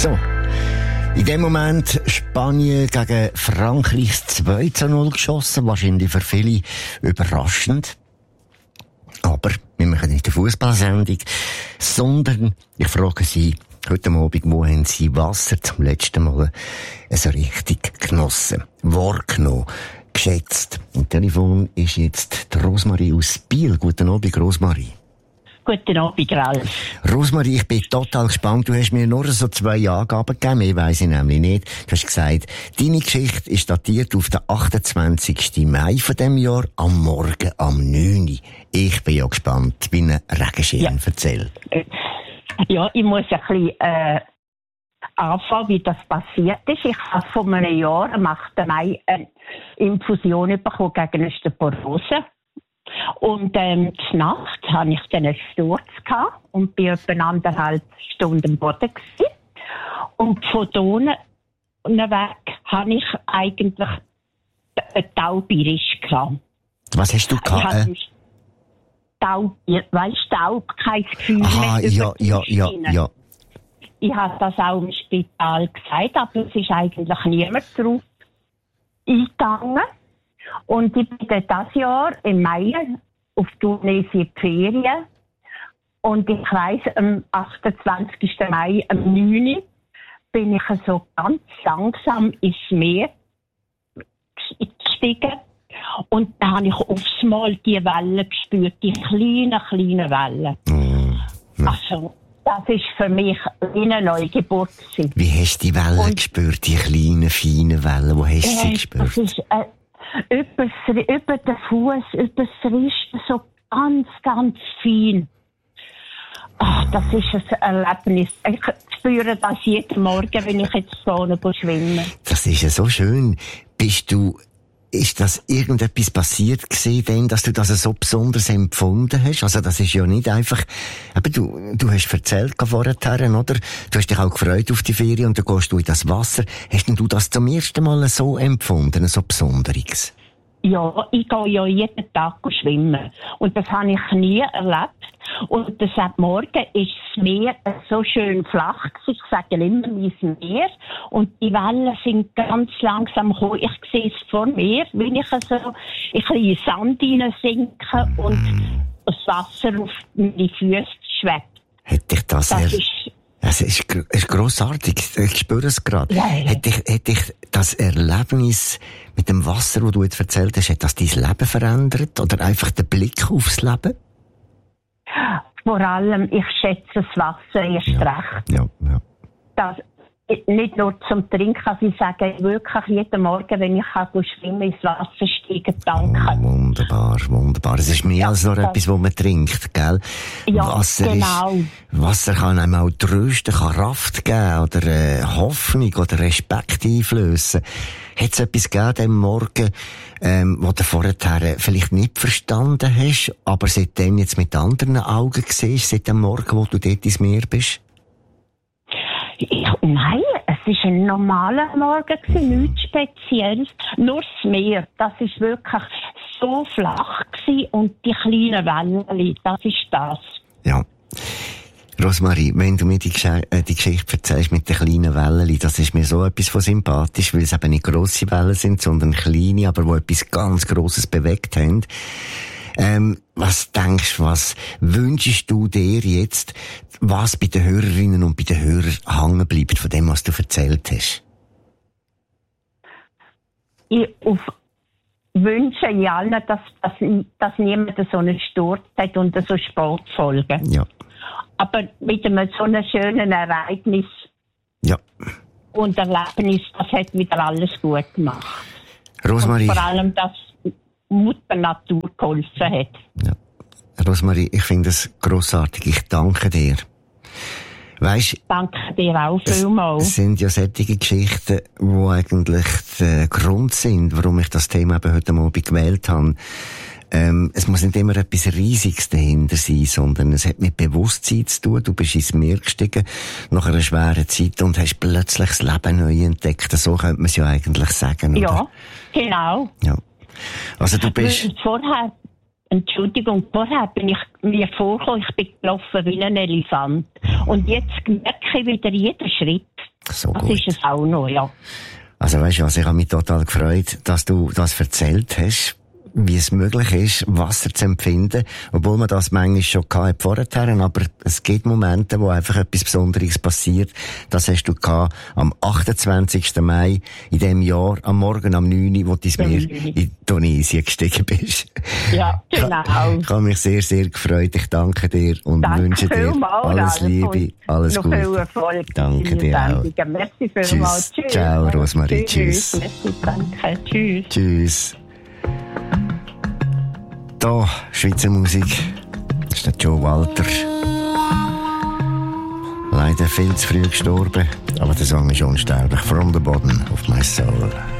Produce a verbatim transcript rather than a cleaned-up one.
So. In dem Moment Spanien gegen Frankreich zwei zu null geschossen. Wahrscheinlich für viele überraschend. Aber wir machen nicht eine Fußballsendung, sondern ich frage Sie heute Abend, wo haben Sie Wasser zum letzten Mal so richtig genossen, wahrgenommen, geschätzt? Am Telefon ist jetzt die Rosmarie aus Biel. Guten Abend, Rosmarie. Guten Abend, Ralf. Rosmarie, ich bin total gespannt. Du hast mir nur so zwei Angaben gegeben, mehr weiss ich nämlich nicht. Du hast gesagt, deine Geschichte ist datiert auf den achtundzwanzigsten Mai von diesem Jahr, am Morgen am neun Uhr. Ich bin ja gespannt, wie ein Regenschirm ja. erzählt. Ja, ich muss ein bisschen äh, anfangen, wie das passiert ist. Ich habe vor einem Jahr, am achten Mai, eine Infusion bekommen gegen Osteoporose. Und ähm, die Nacht hatte ich dann einen Sturz gehabt und bin etwa anderthalb Stunden am Boden gewesen. Und von da weg habe ich eigentlich einen Taubirisch gehabt. Was hast du gehabt? Äh? Taub, weißt du, Taub, kein Gefühl Aha, mehr. ja, ja, ja, ja. Ich habe das auch im Spital gesagt, aber es ist eigentlich niemand drauf eingegangen. Und ich bin dieses Jahr im Mai auf Tunesien Ferien. Und ich weiss, am achtundzwanzigsten Mai, am neun Uhr, bin ich so ganz langsam ins Meer gestiegen. Und da habe ich aufs Mal die Wellen gespürt, die kleinen, kleinen Wellen. Mm, also, das ist für mich wie eine Neugeburt. Wie hast du die Wellen und gespürt, die kleinen, feinen Wellen? Wo hast du sie äh, gespürt? Das ist, äh, über, über den Fuß, über das Rüsten, so ganz, ganz fein. Ach, das ist ein Erlebnis. Ich spüre das jeden Morgen, wenn ich jetzt vorne schwimme. Das ist ja so schön. Bist du, ist das irgendetwas passiert gewesen, denn, dass du das so besonders empfunden hast? Also, das ist ja nicht einfach, aber du, du hast erzählt vorher, oder? Du hast dich auch gefreut auf die Ferien und dann gehst du in das Wasser. Hast denn du das zum ersten Mal so empfunden, so Besonderes? Ja, ich gehe ja jeden Tag schwimmen. Und das habe ich nie erlebt. Und seit Morgen ist das Meer so schön flach. Ich sage immer, mein Meer. Und die Wellen sind ganz langsam gekommen. Ich sehe es vor mir, wenn ich so ein bisschen Sand reinsinke und das Wasser auf meine Füße schwebt. Hätte ich das, das er- ist Es ist, ist grossartig. Ich spüre es gerade. Ja, ja. Hätte ich, hätte ich das Erlebnis mit dem Wasser, das du jetzt erzählt hast, hat das dein Leben verändert? Oder einfach den Blick aufs Leben? vor allem, ich schätze das Wasser erst Ja. recht. Ja, ja. Das, nicht nur zum Trinken, also ich sage wirklich jeden Morgen, wenn ich kann, schwimmen, ins Wasser steigen, danke. Oh, wunderbar, wunderbar. Es ist mehr Ja, als nur das- etwas, was man trinkt, gell? Ja, Wasser genau. Ist, Wasser kann einem auch trösten, kann Kraft geben oder äh, Hoffnung oder Respekt einflößen. Hat es etwas gegeben am Morgen, ähm, wo du vorher vielleicht nicht verstanden hast, aber seitdem jetzt mit anderen Augen siehst, seit dem Morgen, wo du dort ins Meer bist? Ich, nein, es war ein normaler Morgen, gewesen, nichts Spezielles. Nur das Meer, das war wirklich so flach gewesen und die kleinen Wellen, das ist das. Ja. Rosmarie, wenn du mir die, Gesche- äh, die Geschichte erzählst mit den kleinen Wellen, das ist mir so etwas von sympathisch, weil es eben nicht grosse Wellen sind, sondern kleine, aber die etwas ganz Grosses bewegt haben. Ähm, was denkst du, was wünschst du dir jetzt, was bei den Hörerinnen und bei den Hörern hängen bleibt von dem, was du erzählt hast? Ich auf, wünsche ich allen, dass, dass, dass niemand so einen Sturz hat und so Sportfolgen. Ja. Aber mit einem so einem schönen Ereignis Ja. und Erlebnis, das hat wieder alles gut gemacht. Rosmarie. Und vor allem, dass Mutter Natur geholfen hat. Ja. Rosmarie, ich finde es grossartig. Ich danke dir. Weisst, Danke dir auch es vielmals. sind ja solche Geschichten, die eigentlich der Grund sind, warum ich das Thema eben heute Abend gewählt habe. Ähm, es muss nicht immer etwas Riesiges dahinter sein, sondern es hat mit Bewusstsein zu tun. Du bist ins Meer gestiegen nach einer schweren Zeit und hast plötzlich das Leben neu entdeckt. So könnte man es ja eigentlich sagen, oder? Ja, genau. Ja. Also du bist... Und vorher, Entschuldigung, vorher bin ich mir vorgekommen, ich bin gelaufen wie ein Elefant. Und jetzt merke ich wieder jeden Schritt, So das gut. ist es auch noch, ja. Also weißt du was, ich habe mich total gefreut, dass du das erzählt hast, wie es möglich ist, Wasser zu empfinden, obwohl man das manchmal schon gehabt vorher, aber es gibt Momente, wo einfach etwas Besonderes passiert. Das hast du gehabt am achtundzwanzigsten Mai in dem Jahr, am Morgen am neun Uhr, wo du ins Meer in Tunesien gestiegen bist. Ja, genau. Ich habe mich sehr, sehr gefreut. Ich danke dir und Danke wünsche dir vielmals, alles Liebe, alles noch Gute. viel Erfolg. Danke dir auch. Merci vielmals. Tschüss. Ciao, Rosmarie. Tschüss. Merci, danke. Tschüss. Tschüss. Da, Schweizer Musik. Das ist der Joe Walter. Leider viel zu früh gestorben, aber der Song ist unsterblich. From the bottom of my soul.